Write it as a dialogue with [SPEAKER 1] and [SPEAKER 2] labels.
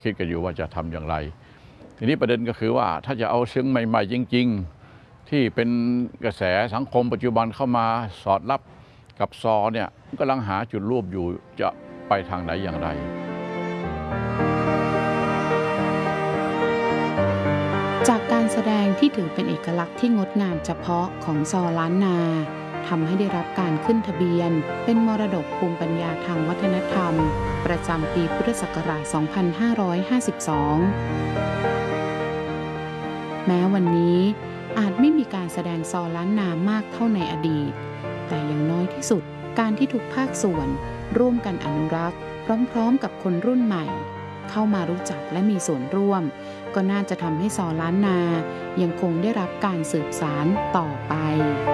[SPEAKER 1] คิดกันอยู่ว่าจะทำอย่างไรทีนี้ประเด็นก็คือว่าถ้าจะเอาซึ่งใหม่ๆจริงๆที่เป็นกระแสสังคมปัจจุบันเข้ามาสอดรับกับซอเนี่ยกำลังหาจุดร่วมอยู่จะไปทางไหนอย่างไร
[SPEAKER 2] จากการแสดงที่ถือเป็นเอกลักษณ์ที่งดงามเฉพาะของซอล้านนาทำให้ได้รับการขึ้นทะเบียนเป็นมรดกภูมิปัญญาทางวัฒนธรรมประจำปีพุทธศักราช 2552 แม้วันนี้อาจไม่มีการแสดงซอล้านนามากเท่าในอดีตแต่อย่างน้อยที่สุดการที่ทุกภาคส่วนร่วมกันอนุรักษ์พร้อมๆกับคนรุ่นใหม่เข้ามารู้จักและมีส่วนร่วมก็น่าจะทำให้ซอล้านนายังคงได้รับการสืบสานต่อไป